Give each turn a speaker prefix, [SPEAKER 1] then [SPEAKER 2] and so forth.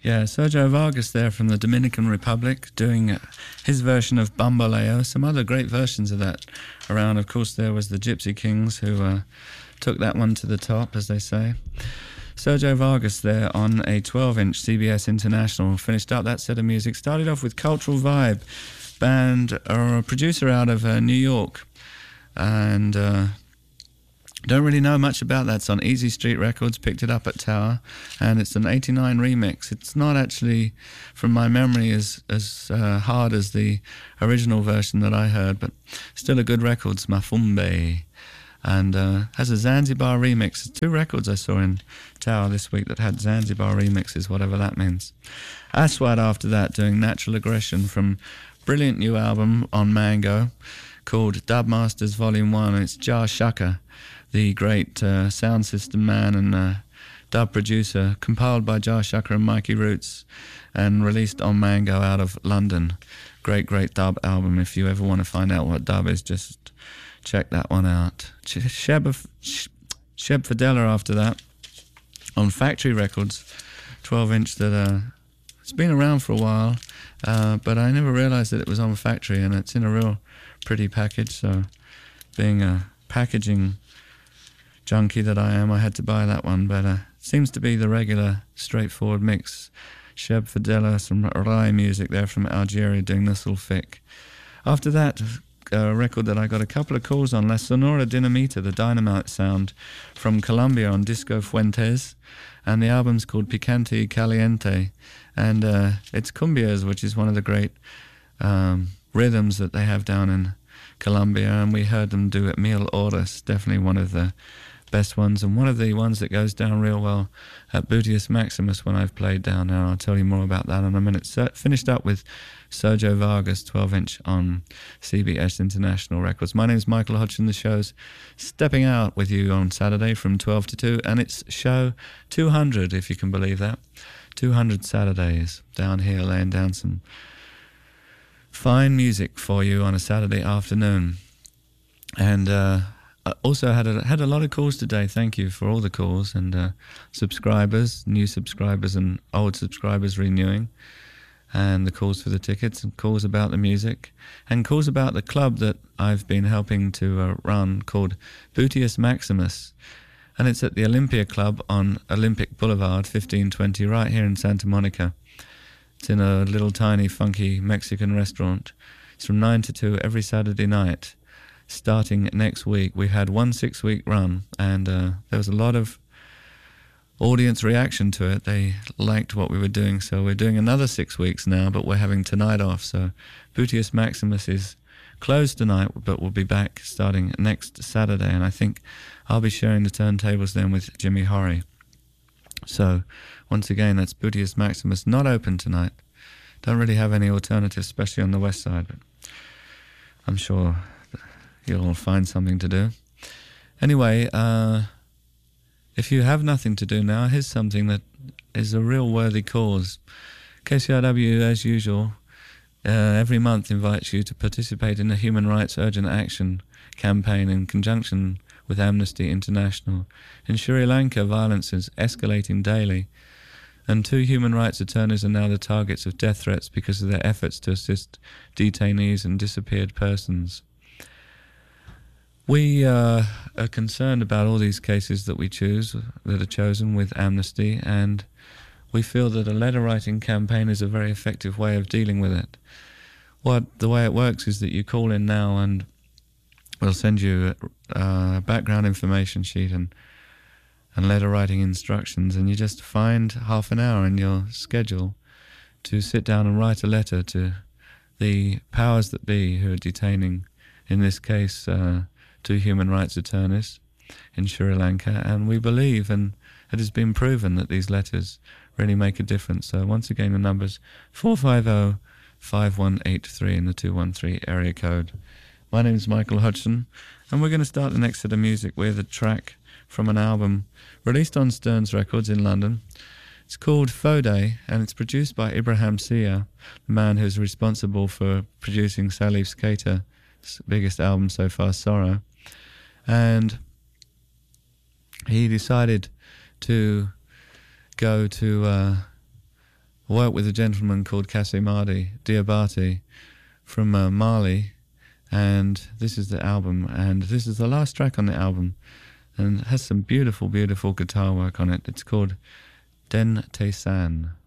[SPEAKER 1] Yeah, Sergio Vargas there from the Dominican Republic doing his version of Bamboleo. Some other great versions of that around. Of course, there was the Gypsy Kings who took that one to the top, as they say. Sergio Vargas there on a 12-inch CBS International. Finished up that set of music. Started off with Cultural Vibe, band or a producer out of New York. And don't really know much about that. It's on Easy Street Records, picked it up at Tower, and it's an 89 remix. It's not actually, from my memory, as hard as the original version that I heard, but still a good record. It's Mafumbe, and has a Zanzibar remix. There's 2 records I saw in Tower this week that had Zanzibar remixes, whatever that means. Aswad after that, doing Natural Aggression from brilliant new album on Mango called Dub Masters Volume 1. It's Jah Shaka, the great sound system man and dub producer, compiled by Jah Shaka and Mikey Roots and released on Mango out of London. Great dub album. If you ever want to find out what dub is, just check that one out. Sheb Fidela after that on Factory Records, 12-inch that it's been around for a while, but I never realised that it was on Factory, and it's in a real pretty package, so being a packaging junkie that I am, I had to buy that one, but seems to be the regular straightforward mix. Sheb Fidela, some Rai music there from Algeria doing Nissul Fick. After that, a record that I got a couple of calls on, La Sonora Dinamita, the dynamite sound from Colombia on Disco Fuentes, and the album's called Picante Caliente, and it's cumbias, which is one of the great rhythms that they have down in Colombia, and we heard them do it Mil Horas, definitely one of the best ones, and one of the ones that goes down real well at Butius Maximus when I've played down there. I'll tell you more about that in a minute. Finished up with Sergio Vargas, 12-inch on CBS International Records. My name's Michael Hodgson. The show's stepping out with you on Saturday from 12 to 2, and it's show 200, if you can believe that. 200 Saturdays down here, laying down some fine music for you on a Saturday afternoon. And I also had a lot of calls today. Thank you for all the calls and subscribers, new subscribers and old subscribers renewing, and the calls for the tickets and calls about the music and calls about the club that I've been helping to run called Butius Maximus, and it's at the Olympia Club on Olympic Boulevard 1520 right here in Santa Monica. It's in a little tiny funky Mexican restaurant. It's from 9 to 2 every Saturday night. Starting next week. We had 1 6-week run, and there was a lot of audience reaction to it. They liked what we were doing, so we're doing another 6 weeks now, but we're having tonight off. So Butius Maximus is closed tonight, but we'll be back starting next Saturday, and I think I'll be sharing the turntables then with Jimmy Horry. So once again, that's Butius Maximus, not open tonight. Don't really have any alternatives, especially on the west side, but I'm sure you'll find something to do. Anyway, if you have nothing to do now, here's something that is a real worthy cause. KCRW, as usual, every month invites you to participate in the Human Rights Urgent Action campaign in conjunction with Amnesty International. In Sri Lanka, violence is escalating daily, and 2 human rights attorneys are now the targets of death threats because of their efforts to assist detainees and disappeared persons. We are concerned about all these cases that are chosen with Amnesty, and we feel that a letter writing campaign is a very effective way of dealing with it. The way it works is that you call in now and we'll send you a background information sheet and letter writing instructions, and you just find half an hour in your schedule to sit down and write a letter to the powers that be who are detaining, in this case, 2 human rights attorneys in Sri Lanka, and we believe, and it has been proven, that these letters really make a difference. So once again, the number's 450-5183 in the 213 area code. My name is Michael Hodgson, and we're going to start the next set of music with a track from an album released on Stearns Records in London. It's called Fode, and it's produced by Ibrahim Sia, the man who's responsible for producing Salif Keita's biggest album so far, Sorrow. And he decided to go to I worked with a gentleman called Kassimadi Diabati from Mali, and this is the album, and this is the last track on the album, and it has some beautiful, beautiful guitar work on it. It's called Den Te San.